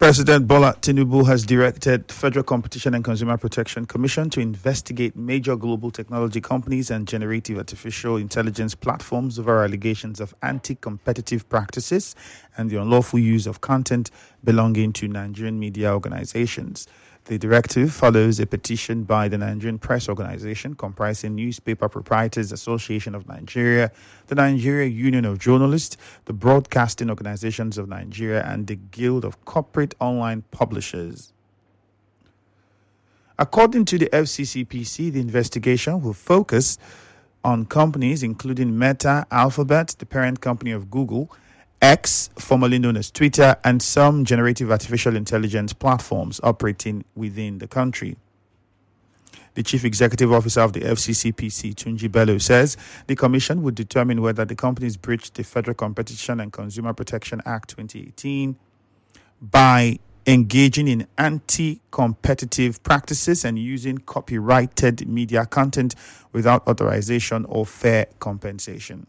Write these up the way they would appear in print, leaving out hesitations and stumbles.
President Bola Tinubu has directed Federal Competition and Consumer Protection Commission to investigate major global technology companies and generative artificial intelligence platforms over allegations of anti-competitive practices and the unlawful use of content belonging to Nigerian media organizations. The directive follows a petition by the Nigerian Press Organization, comprising Newspaper Proprietors Association of Nigeria, the Nigeria Union of Journalists, the Broadcasting Organizations of Nigeria, and the Guild of Corporate Online Publishers. According to the FCCPC, the investigation will focus on companies including Meta, Alphabet, the parent company of Google, X, formerly known as Twitter, and some generative artificial intelligence platforms operating within the country. The Chief Executive Officer of the FCCPC, Tunji Bello, says the Commission would determine whether the companies breached the Federal Competition and Consumer Protection Act 2018 by engaging in anti-competitive practices and using copyrighted media content without authorization or fair compensation.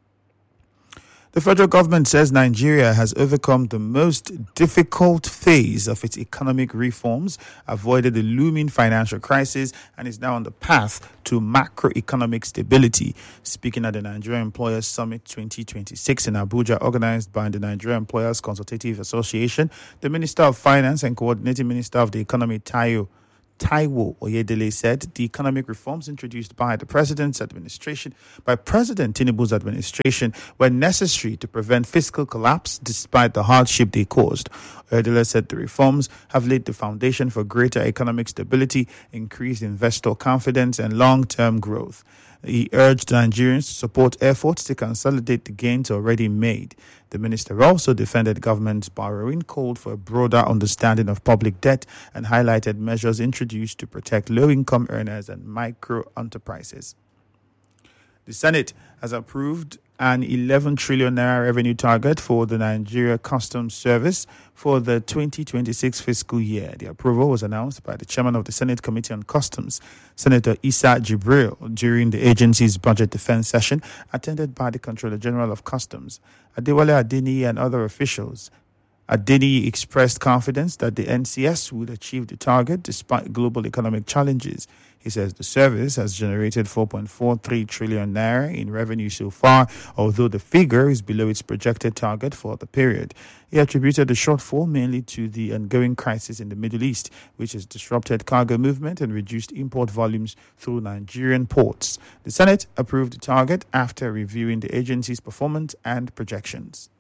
The federal government says Nigeria has overcome the most difficult phase of its economic reforms, avoided the looming financial crisis, and is now on the path to macroeconomic stability. Speaking at the Nigeria Employers Summit 2026 in Abuja, organized by the Nigeria Employers Consultative Association, the Minister of Finance and Coordinating Minister of the Economy, Taiwo Oyedele, said the economic reforms introduced by President Tinubu's administration were necessary to prevent fiscal collapse despite the hardship they caused. Oyedele said the reforms have laid the foundation for greater economic stability, increased investor confidence, and long-term growth. He urged Nigerians to support efforts to consolidate the gains already made. The minister also defended government borrowing, called for a broader understanding of public debt, and highlighted measures introduced to protect low-income earners and micro-enterprises. The Senate has approved an 11 trillion naira revenue target for the Nigeria Customs Service for the 2026 fiscal year. The approval was announced by the chairman of the Senate Committee on Customs, Senator Issa Jibril, during the agency's budget defense session, attended by the Controller General of Customs, Adewale Adeniyi, and other officials. Adeniyi expressed confidence that the NCS would achieve the target despite global economic challenges. He says the service has generated 4.43 trillion naira in revenue so far, although the figure is below its projected target for the period. He attributed the shortfall mainly to the ongoing crisis in the Middle East, which has disrupted cargo movement and reduced import volumes through Nigerian ports. The Senate approved the target after reviewing the agency's performance and projections.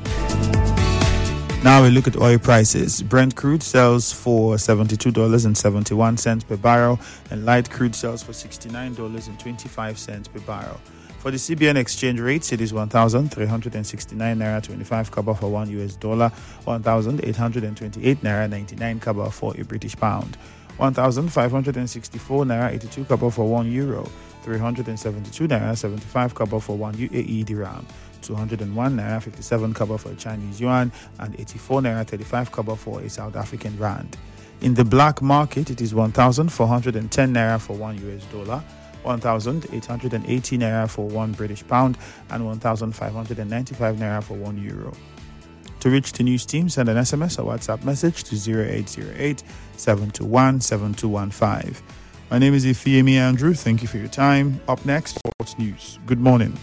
Now we look at oil prices. Brent crude sells for $72.71 per barrel, and light crude sells for $69.25 per barrel. For the CBN exchange rates, it is 1,369 naira 25 kobo for $1, 1,828 naira 99 kobo for a British pound, 1,564 naira 82 kobo for €1, 372 naira 75 kobo for one UAE dirham, 201 naira 57 kobo for a Chinese yuan, and 84 naira 35 kobo for a South African rand. In the black market, it is 1,410 naira for $1, 1,880 naira for one British pound, and 1,595 naira for €1. To reach the news team, send an SMS or WhatsApp message to 0808 721 7215. My name is Ifeemi Andrew. Thank you for your time. Up next, Sports News. Good morning.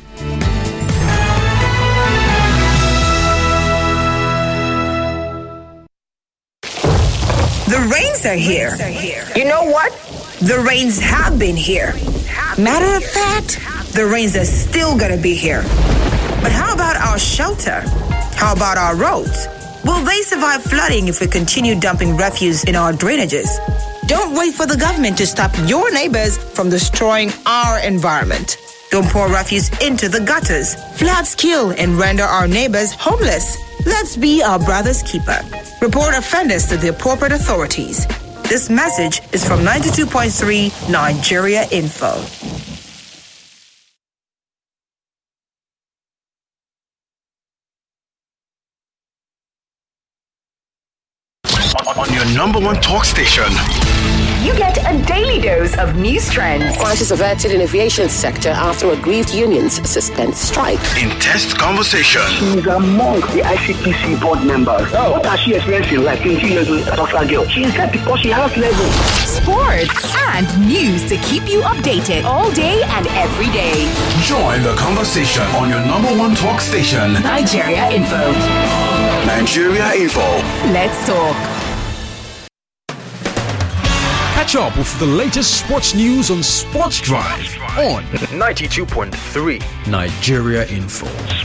The rains are here. You know what? The rains have been here. Matter of fact, the rains are still gonna be here. But how about our shelter? How about our roads? Will they survive flooding if we continue dumping refuse in our drainages? Don't wait for the government to stop your neighbors from destroying our environment. Don't pour refuse into the gutters. Floods kill and render our neighbors homeless. Let's be our brother's keeper. Report offenders to the appropriate authorities. This message is from 92.3 Nigeria Info. On your number one talk station. you get a daily dose of news trends. Crisis averted in aviation sector after aggrieved unions suspend strike. Intense conversation. She's among the ICPC board members. What has she experienced in life? 20 years with a tougher girl. She is that because she has level. Sports and news to keep you updated all day and every day. Join the conversation on your number one talk station. Nigeria Info. Nigeria Info. Let's talk. Catch up with the latest sports news on Sports Drive on 92.3 Nigeria Info.